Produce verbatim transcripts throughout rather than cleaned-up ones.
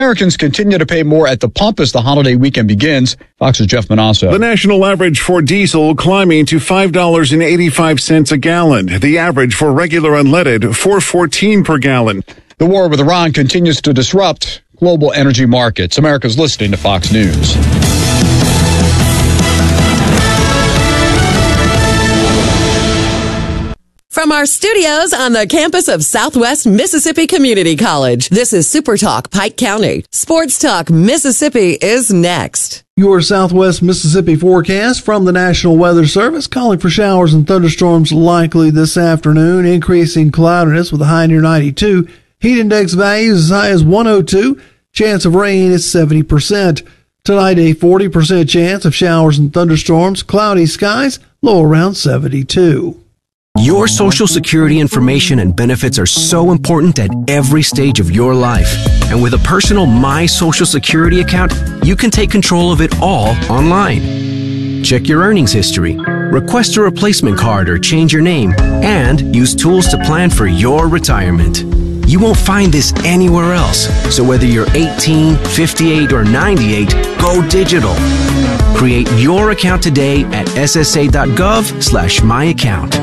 Americans continue to pay more at the pump as the holiday weekend begins. Fox's Jeff Manasso. The national average for diesel climbing to five dollars and eighty-five cents a gallon. The average for regular unleaded, four dollars and fourteen cents per gallon. The war with Iran continues to disrupt global energy markets. America's listening to Fox News. From our studios on the campus of Southwest Mississippi Community College, this is Super Talk Pike County. Sports Talk Mississippi is next. Your Southwest Mississippi forecast from the National Weather Service, calling for showers and thunderstorms likely this afternoon, increasing cloudiness with a high near ninety-two. Heat index values as high as one oh two. Chance of rain is seventy percent. Tonight, a forty percent chance of showers and thunderstorms. Cloudy skies, low around seventy-two. Your Social Security information and benefits are so important at every stage of your life. And with a personal My Social Security account, you can take control of it all online. Check your earnings history, request a replacement card or change your name, and use tools to plan for your retirement. You won't find this anywhere else. So whether you're eighteen, fifty-eight, or ninety-eight, go digital. Create your account today at ssa.gov slash my account.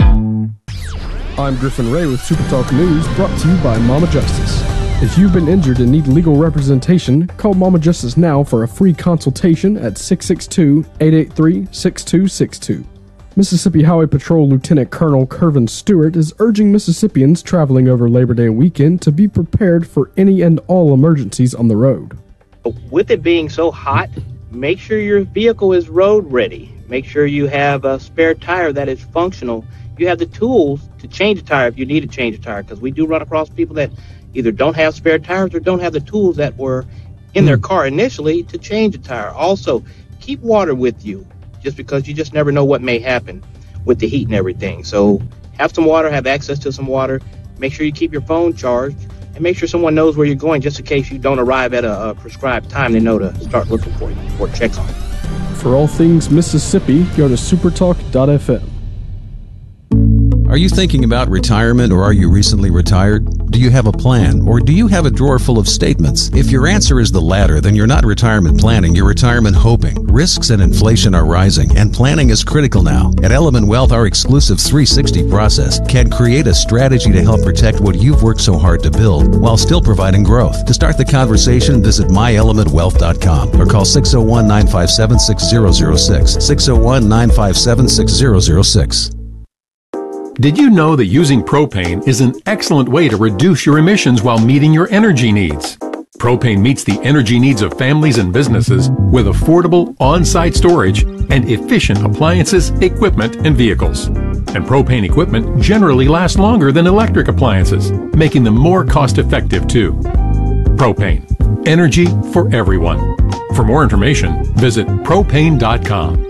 I'm Griffin Ray with Super Talk News, brought to you by Mama Justice. If you've been injured and need legal representation, call Mama Justice now for a free consultation at six six two, eight eight three, six two six two. Mississippi Highway Patrol Lieutenant Colonel Kervin Stewart is urging Mississippians traveling over Labor Day weekend to be prepared for any and all emergencies on the road. With it being so hot, make sure your vehicle is road ready. Make sure you have a spare tire that is functional. You have the tools to change a tire if you need to change a tire, because we do run across people that either don't have spare tires or don't have the tools that were in their car initially to change a tire. Also, keep water with you, just because you just never know what may happen with the heat and everything. So have some water, have access to some water. Make sure you keep your phone charged, and make sure someone knows where you're going, just in case you don't arrive at a, a prescribed time. They know to start looking for you or checks on you. For all things Mississippi, go to supertalk dot f m. Are you thinking about retirement, or are you recently retired? Do you have a plan, or do you have a drawer full of statements? If your answer is the latter, then you're not retirement planning, you're retirement hoping. Risks and inflation are rising, and planning is critical now. At Element Wealth, our exclusive three sixty process can create a strategy to help protect what you've worked so hard to build while still providing growth. To start the conversation, visit my element wealth dot com or call six oh one, nine five seven, six oh oh six, six oh one, nine five seven, six oh oh six. Did you know that using propane is an excellent way to reduce your emissions while meeting your energy needs? Propane meets the energy needs of families and businesses with affordable on-site storage and efficient appliances, equipment, and vehicles. And propane equipment generally lasts longer than electric appliances, making them more cost-effective too. Propane. Energy for everyone. For more information, visit propane dot com.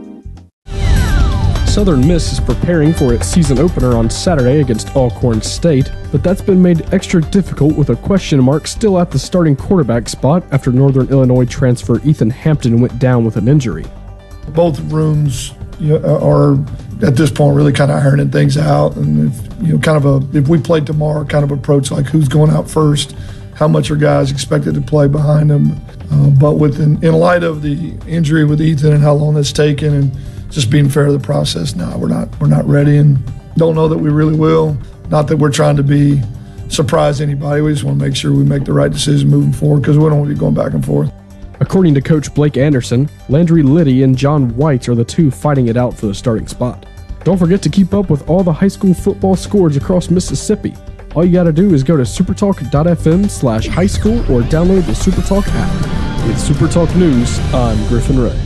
Southern Miss is preparing for its season opener on Saturday against Alcorn State, but that's been made extra difficult with a question mark still at the starting quarterback spot after Northern Illinois transfer Ethan Hampton went down with an injury. Both rooms you know, are at this point really kind of ironing things out, and if, you know, kind of a if we played tomorrow, kind of approach like who's going out first, how much are guys expected to play behind them. Uh, but with in, in light of the injury with Ethan and how long that's taken, and just being fair to the process, now we're not we're not ready, and don't know that we really will. Not that we're trying to be surprise anybody. We just want to make sure we make the right decision moving forward, because we don't want to be going back and forth. According to Coach Blake Anderson, Landry Liddy and John White are the two fighting it out for the starting spot. Don't forget to keep up with all the high school football scores across Mississippi. All you gotta do is go to supertalk dot f m slash high school or download the Supertalk app. With Supertalk News, I'm Griffin Ray.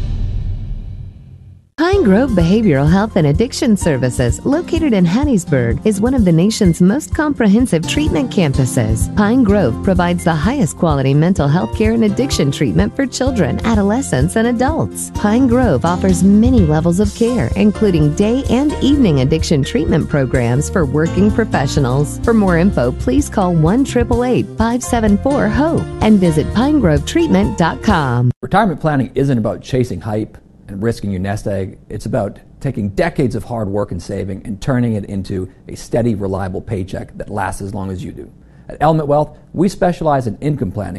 Pine Grove Behavioral Health and Addiction Services, located in Hattiesburg, is one of the nation's most comprehensive treatment campuses. Pine Grove provides the highest quality mental health care and addiction treatment for children, adolescents, and adults. Pine Grove offers many levels of care, including day and evening addiction treatment programs for working professionals. For more info, please call one eight eight eight, five seven four, HOPE and visit pine grove treatment dot com. Retirement planning isn't about chasing hype and risking your nest egg. It's about taking decades of hard work and saving and turning it into a steady, reliable paycheck that lasts as long as you do. At Element Wealth, we specialize in income planning